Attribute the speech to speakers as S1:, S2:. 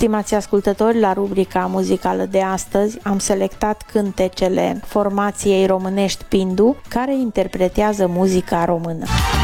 S1: Stimați ascultători, la rubrica muzicală de astăzi am selectat cântecele formației românești Pindu, care interpretează muzica română.